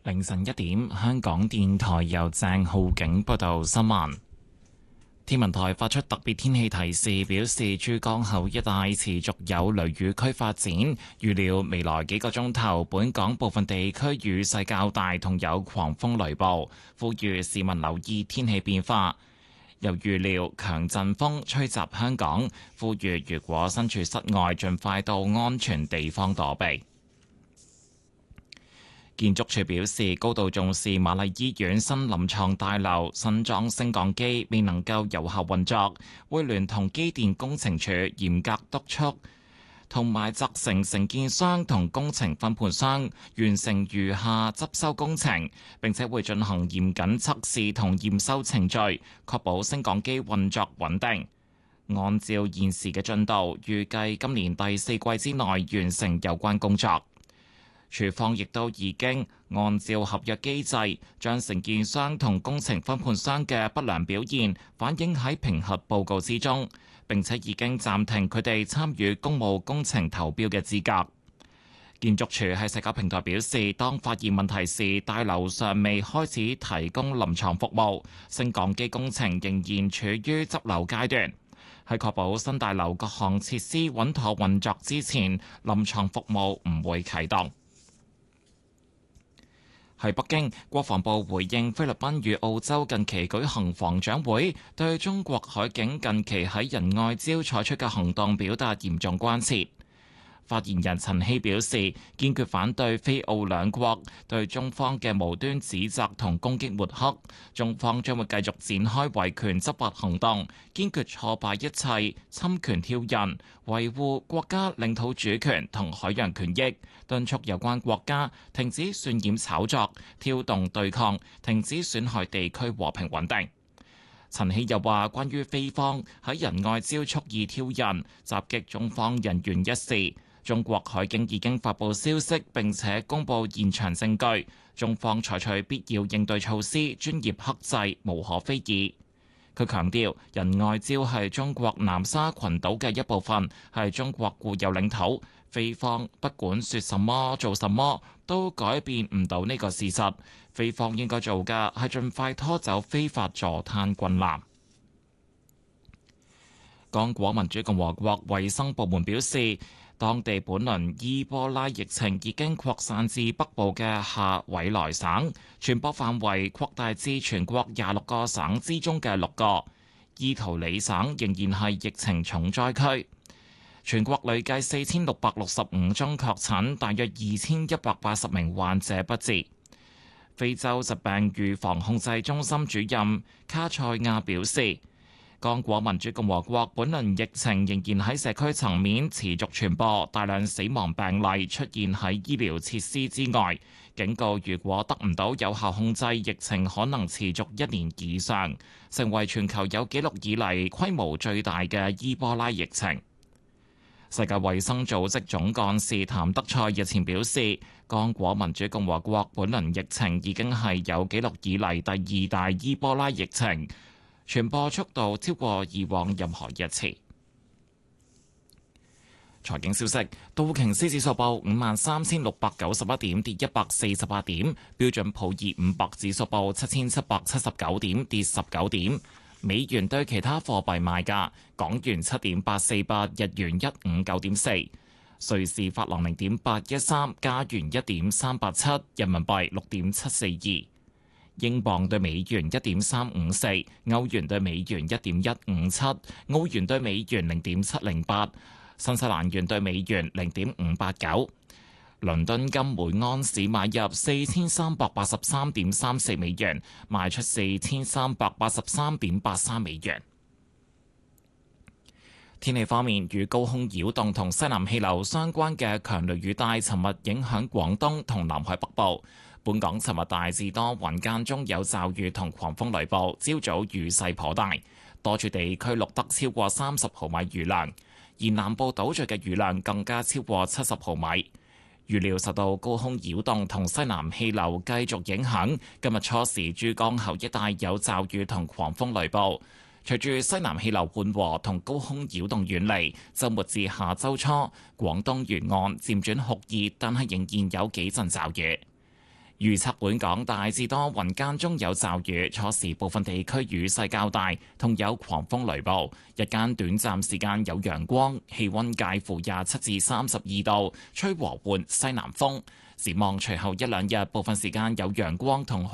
凌晨1點，香港電台由鄭浩景報道新聞。天文台發出特別天氣提示，表示珠江口一帶持續有雷雨區發展，預料未來幾個鐘頭，本港部分地區雨勢較大，同有狂風雷暴，呼籲市民留意天氣變化。又預料強陣風吹襲香港，呼籲如果身處室外，盡快到安全地方躲避。建築署表示，高度重視瑪麗醫院新臨床大樓新裝升降機未能夠有效運作，會聯同機電工程署嚴格督促，同埋責成承建商同工程分判商完成餘下執修工程，並且會進行嚴謹測試同驗收程序，確保升降機運作穩定。按照現時嘅進度，預計今年第4季之內完成有關工作。署方亦都已經按照合約機制，將承建商同工程分判商嘅不良表現反映喺評核報告之中，並且已經暫停佢哋參與公務工程投標嘅資格。建築署喺社交平台表示，當發現問題時，大樓尚未開始提供臨床服務，升降機工程仍然處於執樓階段。喺確保新大樓各項設施穩妥運作之前，臨床服務唔會啟動。喺北京，國防部回應菲律賓與澳洲近期舉行防長會，對中國海警近期喺仁愛礁採取嘅行動表達嚴重關切。發言人陳希表示，堅決反對菲澳兩國對中方嘅無端指責同攻擊抹黑，中方將會繼續展開維權執法行動，堅決挫敗一切侵權挑釁，維護國家領土主權同海洋權益，敦促有關國家停止渲染炒作、挑動對抗，停止損害地區和平穩定。陳希又話，關於菲方喺仁愛礁蓄意挑釁、襲擊中方人員一事，中國海警已經發布消息，並且公布現場證據，中方採取必要應對措施，專業克制，無可非議。佢強調，仁愛礁係中國南沙群島嘅一部分，係中國固有領土，菲方不管說什麼做什麼，都改變唔到呢個事實。菲方應該做嘅係盡快拖走非法坐灘軍艦。剛果民主共和國衛生部門表示，當地本輪伊波拉疫情已經擴散至北部嘅夏委萊省，傳播範圍擴大至全國26個省之中嘅6個。伊圖里省仍然係疫情重災區，全國累計4665宗確診，大約2180名患者不治。非洲疾病預防控制中心主任卡塞亞表示，剛果民主共和國本輪疫情仍然喺社區層面持續傳播，大量死亡病例出現喺醫療設施之外，警告如果得唔到有效控制，疫情可能持續1年以上，成為全球有紀錄以嚟規模最大嘅伊波拉疫情。世界衛生組織總幹事譚德塞日前表示，剛果民主共和國本輪疫情已經係有紀錄以嚟第2大伊波拉疫情，傳播速度超過以往任何一次。財經消息，道瓊斯指數報53,691點，跌148點；標準普爾500指數報7,779點，跌19點。美元對其他貨幣賣價：港元7.848，日元159.4，瑞士法郎0.813，加元1.387，人民幣6.742。英鎊對美元1.354，歐元對美元1.157，澳元對美元0.708，新西蘭元對美元0.589。倫敦金每安士買入4383.34美元，賣出4383.83美元。天氣方面，與高空擾動同西南氣流相關嘅強雷雨帶，尋日影響廣東同南海北部。本港尋日大致多雲，間中有驟雨同狂風雷暴，朝早雨勢頗大，多處地區錄得超過30毫米雨量，而南部島嶼嘅雨量更加超過70毫米。預料受到高空擾動同西南氣流繼續影響，今日初時珠江口一帶有驟雨同狂風雷暴。隨住西南氣流緩和同高空擾動遠離，週末至下週初，廣東沿岸漸轉酷熱，但係仍然有幾陣驟雨。 預測本港大致多雲間中有驟雨，初時部分地區雨勢較大，同有狂風雷暴。日間短暫時間有陽光，氣溫介乎27至32度，吹和緩西南風。展望隨後一兩日，部分時間有陽光同